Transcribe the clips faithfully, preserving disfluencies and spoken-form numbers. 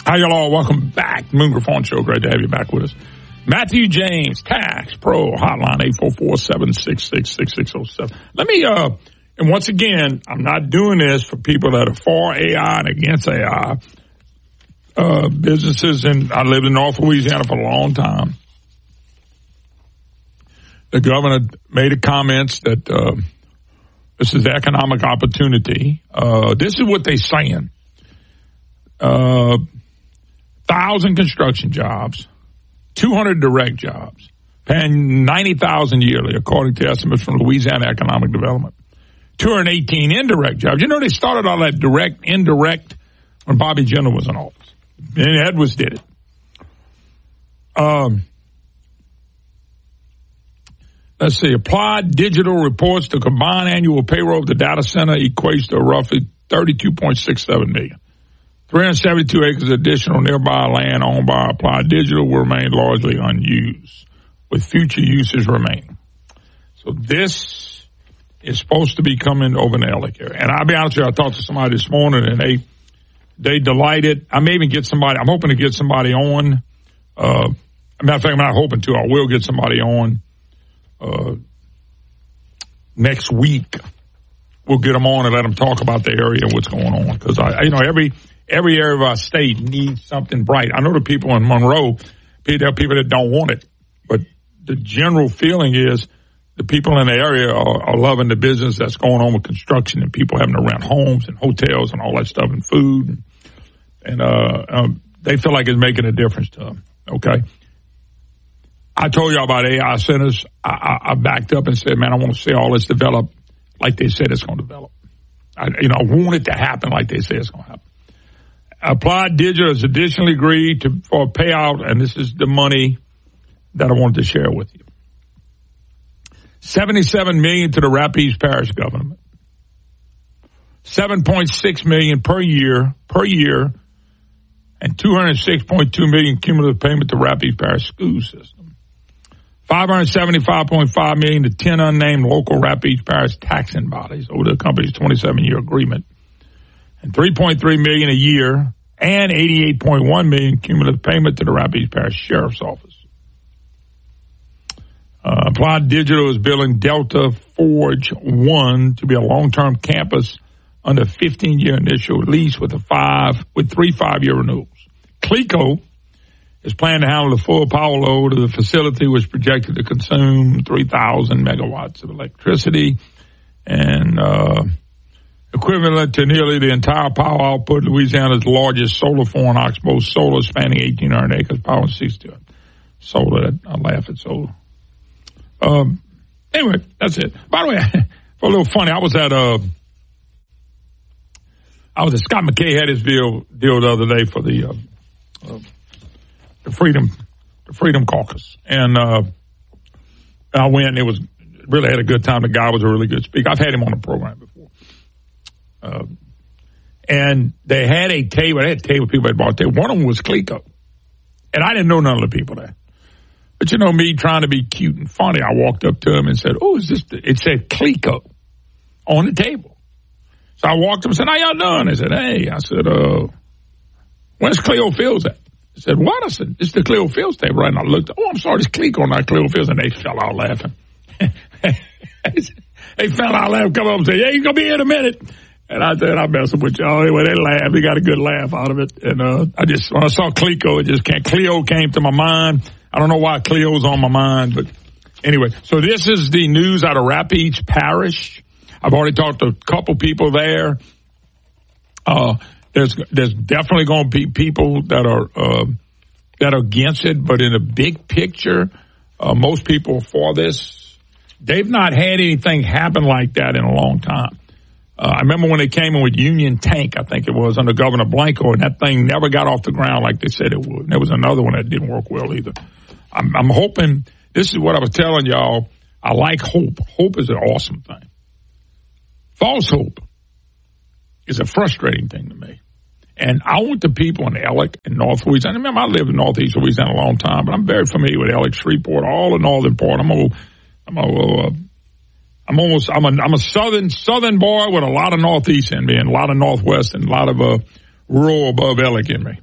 How y'all all? Welcome back. Moon Griffon Show. Great to have you back with us. Matthew James, Tax Pro Hotline, eight four four, seven six six, six six zero seven. Let me, uh, and once again, I'm not doing this for people that are for A I and against A I. Uh, businesses, and I lived in North Louisiana for a long time. The governor made a comments that uh, this is economic opportunity. Uh, this is what they're saying. Uh, thousand construction jobs, two hundred direct jobs, paying ninety thousand yearly, according to estimates from Louisiana Economic Development. two hundred eighteen indirect jobs. You know, they started all that direct, indirect when Bobby Jindal was in office. And Edwards did it. Um, let's see. Applied Digital reports the combined annual payroll of the data center equates to roughly thirty-two point six seven million dollars. three hundred seventy-two acres of additional nearby land owned by Applied Digital will remain largely unused, with future uses remaining. So this is supposed to be coming over in the Ellick area. And I'll be honest with you, I talked to somebody this morning, and they they delighted. I may even get somebody. I'm hoping to get somebody on. Uh, as a matter of fact, I'm not hoping to. I will get somebody on uh, next week. We'll get them on and let them talk about the area and what's going on. Because, I, you know, every every area of our state needs something bright. I know the people in Monroe, there are people that don't want it. But the general feeling is the people in the area are, are loving the business that's going on with construction and people having to rent homes and hotels and all that stuff and food. And, and uh, um, they feel like it's making a difference to them. Okay. I told y'all about A I centers. I, I, I backed up and said, man, I want to see all this develop like they said it's going to develop. I, you know, I want it to happen like they say it's going to happen. Applied Digital has additionally agreed to for a payout, and this is the money that I wanted to share with you. seventy-seven million dollars to the Rapides Parish government. seven point six million dollars per year, per year, and two hundred six point two million dollars cumulative payment to Rapides Parish school system. five hundred seventy-five point five million dollars to ten unnamed local Rapides Parish taxing bodies over the company's twenty-seven year agreement. And three point three million dollars a year and eighty-eight point one million dollars cumulative payment to the Rapides Parish Sheriff's Office. Uh, Applied Digital is building Delta Forge One to be a long-term campus under a fifteen year initial lease with a five with three five-year renewals. CLECO is planning to handle the full power load of the facility, which is projected to consume three thousand megawatts of electricity and uh, equivalent to nearly the entire power output of Louisiana's largest solar farm, Oxbow Solar, spanning eighteen hundred acres, powering sixty solar. I laugh at solar. Um, anyway, that's it. By the way, for a little funny, I was at uh, I was at Scott McKay had his deal deal the other day for the uh, uh, the Freedom the Freedom Caucus, and uh, I went. And it was really had a good time. The guy was a really good speaker. I've had him on the program before, uh, and they had a table. They had a table of people that bought there. One of them was CLECO, and I didn't know none of the people there. But, you know, me trying to be cute and funny, I walked up to him and said, oh, is this, the, it said CLECO on the table. So I walked up and said, how y'all doing? They said, hey, I said, uh, where's Cleo Fields at? I said, what? I said, it's the Cleo Fields table, right? And I looked, oh, I'm sorry, it's CLECO, not Cleo Fields. And they fell out laughing. They fell out laughing, come up and say, yeah, you're going to be here in a minute. And I said, I'm messing with y'all. Anyway, they laughed. They got a good laugh out of it. And uh, I just, when I saw CLECO, it just can't, Cleo came to my mind. I don't know why Cleo's on my mind, but anyway. So this is the news out of Rapides Parish. I've already talked to a couple people there. Uh, there's there's definitely going to be people that are uh, that are against it, but in a big picture, uh, most people are for this. They've not had anything happen like that in a long time. Uh, I remember when they came in with Union Tank, I think it was, under Governor Blanco, and that thing never got off the ground like they said it would. And there was another one that didn't work well either. I'm, I'm hoping, this is what I was telling y'all, I like hope. Hope is an awesome thing. False hope is a frustrating thing to me. And I want the people in Ellick and North Louisiana. Remember, I lived in Northeast Louisiana a long time, but I'm very familiar with Ellick, Shreveport, all the northern part. I'm a, I'm a, uh, I'm almost, I'm a, I'm a southern, southern boy with a lot of Northeast in me and a lot of Northwest and a lot of, uh, rural above Ellick in me.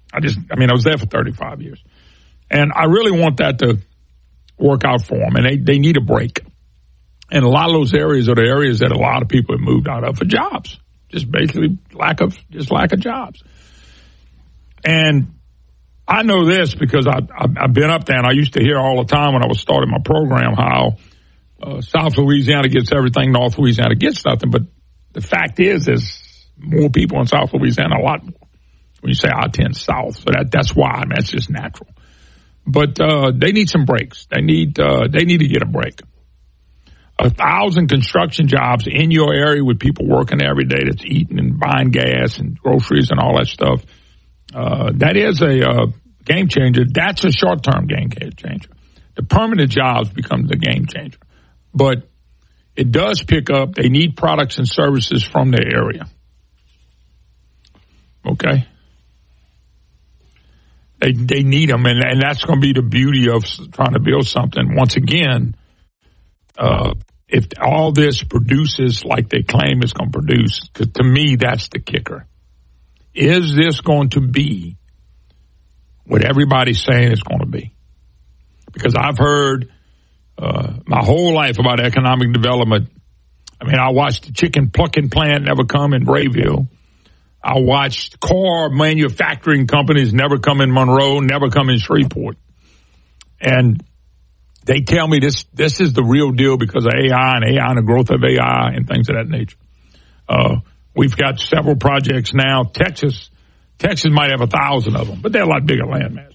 I just, I mean, I was there for thirty-five years. And I really want that to work out for them. And they, they need a break. And a lot of those areas are the areas that a lot of people have moved out of for jobs. Just basically lack of, just lack of jobs. And I know this because I, I, I've been up there, and I used to hear all the time when I was starting my program how uh, South Louisiana gets everything, North Louisiana gets nothing. But the fact is, there's more people in South Louisiana, a lot more. When you say I tend south, so that that's why. I mean, that's just natural. But uh, they need some breaks. They need uh, they need to get a break. A thousand construction jobs in your area with people working every day that's eating and buying gas and groceries and all that stuff. Uh, that is a uh, game changer. That's a short-term game changer. The permanent jobs become the game changer. But it does pick up. They need products and services from their area. Okay? They they need them, and, and that's going to be the beauty of trying to build something. Once again, uh, if all this produces like they claim it's going to produce, because to me, that's the kicker. Is this going to be what everybody's saying it's going to be? Because I've heard uh, my whole life about economic development. I mean, I watched the chicken plucking plant never come in Rayville. I watched car manufacturing companies never come in Monroe, never come in Shreveport. And they tell me this this is the real deal because of A I and A I and the growth of A I and things of that nature. Uh, we've got several projects now. Texas, Texas might have a thousand of them, but they're a lot bigger landmass.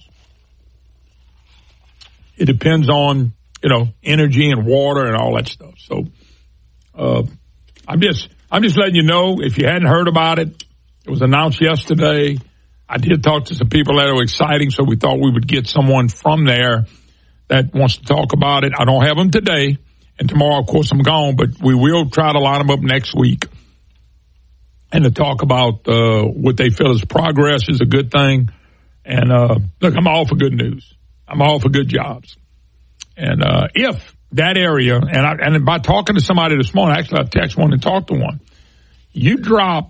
It depends on, you know, energy and water and all that stuff. So uh, I'm just I'm just letting you know, if you hadn't heard about it, it was announced yesterday. I did talk to some people that are exciting, so we thought we would get someone from there that wants to talk about it. I don't have them today, and tomorrow, of course, I'm gone, but we will try to line them up next week and to talk about uh, what they feel is progress is a good thing. And, uh, look, I'm all for good news. I'm all for good jobs. And uh, if that area, and, I, and by talking to somebody this morning, actually I texted one and talked to one, you drop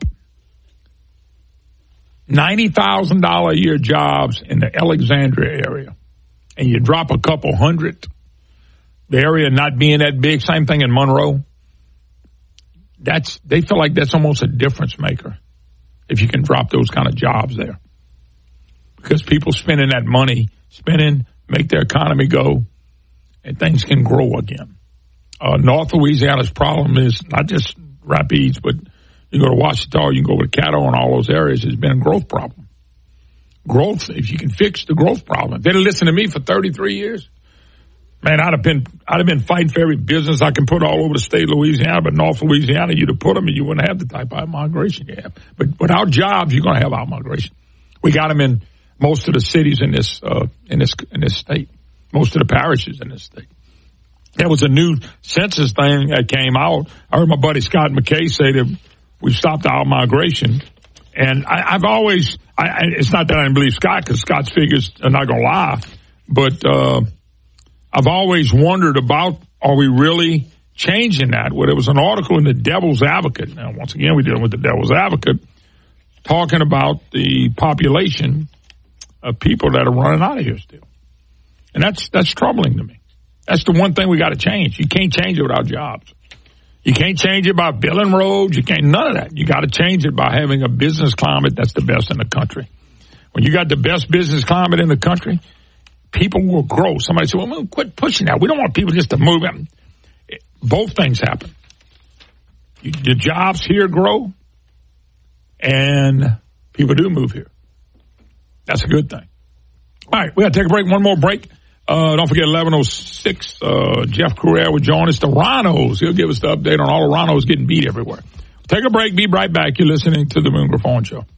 ninety thousand dollars a year jobs in the Alexandria area, and you drop a couple hundred, the area not being that big, same thing in Monroe, that's they feel like that's almost a difference maker if you can drop those kind of jobs there. Because people spending that money, spending, make their economy go, and things can grow again. Uh, North Louisiana's problem is not just Rapides, but you go to Ouachita, you can go to Caddo and all those areas, has been a growth problem. Growth, if you can fix the growth problem. If they'd have listened to me for thirty-three years, man, I'd have been I'd have been fighting for every business I can put all over the state of Louisiana, but North Louisiana, you'd have put them and you wouldn't have the type of migration you have. But without jobs, you're going to have out migration. We got them in most of the cities in this uh, in this in this state, most of the parishes in this state. There was a new census thing that came out. I heard my buddy Scott McKay say that we've stopped our migration. And I, I've always, I, I, it's not that I didn't believe Scott, because Scott's figures are not going to lie, but uh, I've always wondered about, are we really changing that? Well, there was an article in the Devil's Advocate. Now, once again, we're dealing with the Devil's Advocate, talking about the population of people that are running out of here still. And that's that's troubling to me. That's the one thing we got to change. You can't change it without jobs. You can't change it by building roads. You can't, none of that. You got to change it by having a business climate that's the best in the country. When you got the best business climate in the country, people will grow. Somebody said, well, quit pushing that. We don't want people just to move in. Both things happen. The jobs here grow, and people do move here. That's a good thing. All right, we got to take a break. One more break. Uh, don't forget, eleven oh six, uh, Jeff Correa will join us. The Rhinos, he'll give us the update on all the Rhinos getting beat everywhere. Take a break. Be right back. You're listening to the Moon Griffon Show.